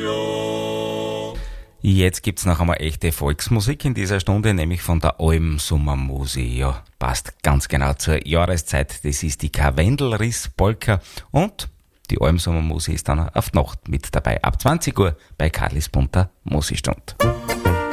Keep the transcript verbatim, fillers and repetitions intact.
Jetzt gibt's noch einmal echte Volksmusik in dieser Stunde, nämlich von der Almsommermusi. Ja, passt ganz genau zur Jahreszeit. Das ist die Karwendelriss-Polka und die Almsommermusi ist dann auf die Nacht mit dabei. Ab zwanzig Uhr bei Karlis bunter Musikstund.